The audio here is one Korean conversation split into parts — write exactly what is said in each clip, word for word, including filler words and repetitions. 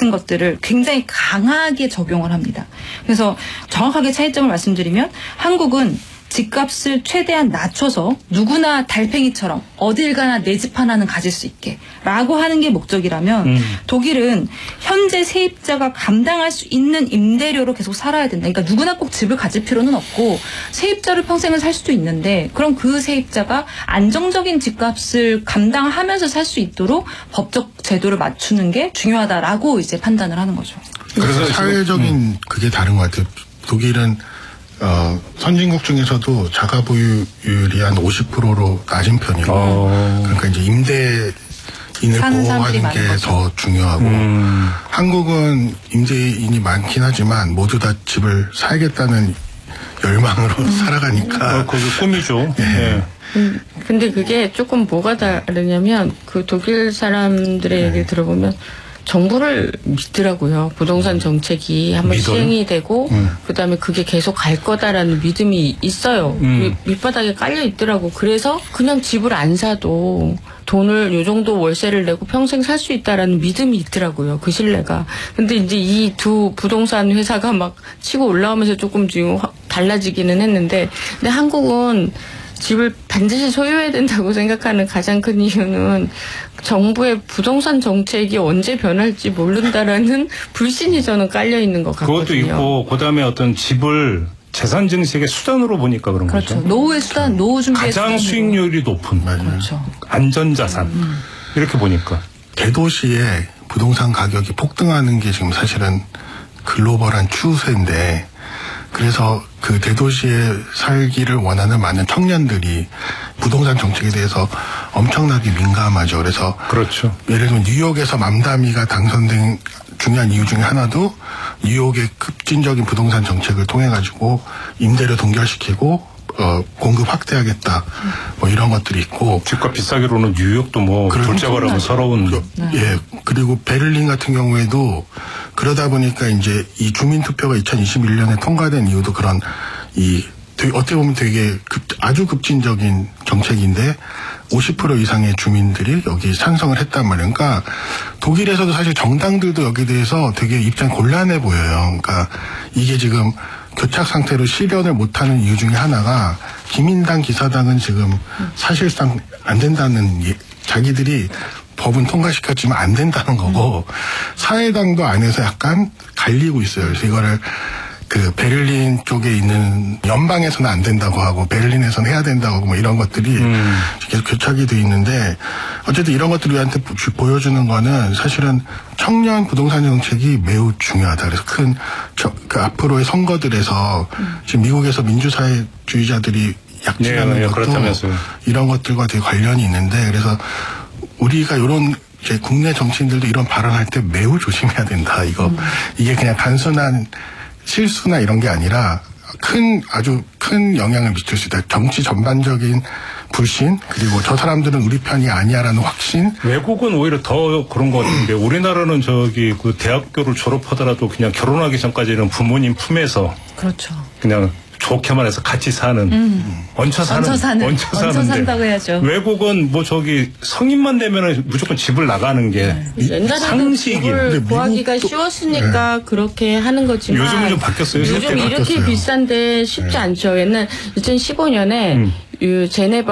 같은 것들을 굉장히 강하게 적용을 합니다. 그래서 정확하게 차이점을 말씀드리면 한국은 집값을 최대한 낮춰서 누구나 달팽이처럼 어딜 가나 내 집 하나는 가질 수 있게 라고 하는 게 목적이라면 음. 독일은 현재 세입자가 감당할 수 있는 임대료로 계속 살아야 된다. 그러니까 누구나 꼭 집을 가질 필요는 없고 세입자로 평생을 살 수도 있는데 그럼 그 세입자가 안정적인 집값을 감당하면서 살 수 있도록 법적 제도를 맞추는 게 중요하다라고 이제 판단을 하는 거죠. 그래서 사회적인 음. 그게 다른 것 같아요. 독일은 어, 선진국 중에서도 자가 보유율이 한 오십 퍼센트로 낮은 편이고, 어. 그러니까 이제 임대인을 보호하는 게 더 중요하고, 음. 한국은 임대인이 많긴 하지만 모두 다 집을 사야겠다는 열망으로 음. 살아가니까. 어, 그게 꿈이죠. 네. 네. 음, 근데 그게 조금 뭐가 다르냐면, 그 독일 사람들의 네. 얘기를 들어보면, 정부를 믿더라고요. 부동산 정책이 한번 시행이 되고 음. 그다음에 그게 계속 갈 거다라는 믿음이 있어요. 음. 밑바닥에 깔려 있더라고. 그래서 그냥 집을 안 사도 돈을 요 정도 월세를 내고 평생 살 수 있다라는 믿음이 있더라고요. 그 신뢰가. 근데 이제 이 두 부동산 회사가 막 치고 올라오면서 조금 지금 달라지기는 했는데 근데 한국은 집을 반드시 소유해야 된다고 생각하는 가장 큰 이유는 정부의 부동산 정책이 언제 변할지 모른다라는 불신이 저는 깔려 있는 것 같거든요. 그것도 있고 그다음에 어떤 집을 재산 증식의 수단으로 보니까 그런 그렇죠. 거죠. 노후의 수단, 노후 준비의 가장 수익률이 높은 그렇죠. 안전자산 음. 이렇게 보니까 대도시에 부동산 가격이 폭등하는 게 지금 사실은 글로벌한 추세인데 그래서 그 대도시에 살기를 원하는 많은 청년들이 부동산 정책에 대해서 엄청나게 민감하죠. 그래서 그렇죠. 예를 들면 뉴욕에서 맘다미가 당선된 중요한 이유 중에 하나도 뉴욕의 급진적인 부동산 정책을 통해 가지고 임대료 동결시키고 어, 공급 확대하겠다. 뭐 이런 것들이 있고. 집값 비싸기로는 뉴욕도 뭐 둘째가라고 서러운. 네. 예. 그리고 베를린 같은 경우에도 그러다 보니까 이제 이 주민투표가 이천이십일 년에 통과된 이유도 그런 이 되게 어떻게 보면 되게 급, 아주 급진적인 정책인데 오십 퍼센트 이상의 주민들이 여기 찬성을 했단 말이에요. 그러니까 독일에서도 사실 정당들도 여기에 대해서 되게 입장이 곤란해 보여요. 그러니까 이게 지금 교착 상태로 실현을 못하는 이유 중에 하나가 기민당 기사당은 지금 사실상 안 된다는 예, 자기들이 법은 통과시켰지만 안 된다는 거고 사회당도 안에서 약간 갈리고 있어요. 그래서 이거를 그 베를린 쪽에 있는 연방에서는 안 된다고 하고 베를린에서는 해야 된다고 하고 뭐 이런 것들이 음. 계속 교착이 돼 있는데 어쨌든 이런 것들이 우리한테 보여주는 거는 사실은 청년 부동산 정책이 매우 중요하다. 그래서 큰 그 앞으로의 선거들에서 음. 지금 미국에서 민주사회주의자들이 약진하는 네, 네, 것도 그렇다면서요. 이런 것들과 되게 관련이 있는데 그래서 우리가 이런 이제 국내 정치인들도 이런 발언할 때 매우 조심해야 된다. 이거 음. 이게 그냥 단순한 실수나 이런 게 아니라 큰 아주 큰 영향을 미칠 수 있다. 정치 전반적인 불신 그리고 저 사람들은 우리 편이 아니야라는 확신. 외국은 오히려 더 그런 것 같은데 우리나라는 저기 그 대학교를 졸업하더라도 그냥 결혼하기 전까지는 부모님 품에서 그렇죠. 그냥 좋게만 해서 같이 사는 음. 얹혀 사는 얹혀 사는 얹혀 얹혀 사는데 산다고 해야죠. 외국은 뭐 저기 성인만 되면은 무조건 집을 나가는 게 네. 옛날에는 집을 구하기가 쉬웠으니까 네. 그렇게 하는 거지만 요즘은 좀 바뀌었어요. 요즘 이렇게 바뀌었어요. 비싼데 쉽지 네. 않죠. 옛날 이천십오 년에 음. 유,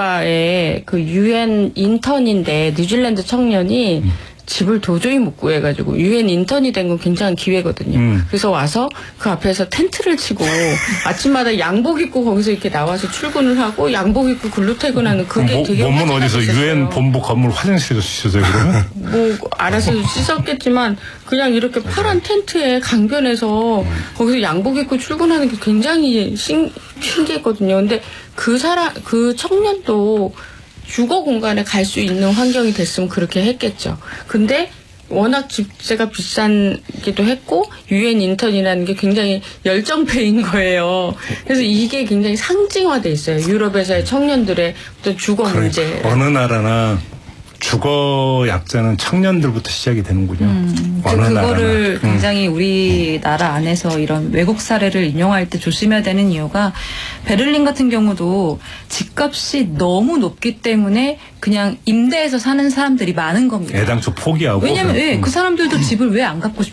제네바의 그 유엔 인턴인데 뉴질랜드 청년이 음. 집을 도저히 못 구해가지고 유엔 인턴이 된 건 굉장한 기회거든요. 음. 그래서 와서 그 앞에서 텐트를 치고 아침마다 양복 입고 거기서 이렇게 나와서 출근을 하고 양복 입고 글로 퇴근하는 그게 뭐, 되게 몸은 어디서 유엔 본부 건물 화장실에서 씻었어요 그러면? 뭐 알아서 씻었겠지만 그냥 이렇게 파란 텐트에 강변에서 음. 거기서 양복 입고 출근하는 게 굉장히 신, 신기했거든요. 근데 그 사람 그 청년도 주거 공간에 갈 수 있는 환경이 됐으면 그렇게 했겠죠. 근데 워낙 집세가 비싸기도 했고 유엔 인턴이라는 게 굉장히 열정페인 거예요. 그래서 이게 굉장히 상징화돼 있어요. 유럽에서의 청년들의 어떤 주거 그러니까 문제. 어느 나라나 주거 약자는 청년들부터 시작이 되는군요. 음, 어느 그거를 나라나. 굉장히 우리나라 안에서 이런 외국 사례를 인용할 때 조심해야 되는 이유가 베를린 같은 경우도 집값이 너무 높기 때문에 그냥 임대해서 사는 사람들이 많은 겁니다. 애당초 포기하고. 왜냐하면 왜, 음. 그 사람들도 집을 왜 안 갖고 싶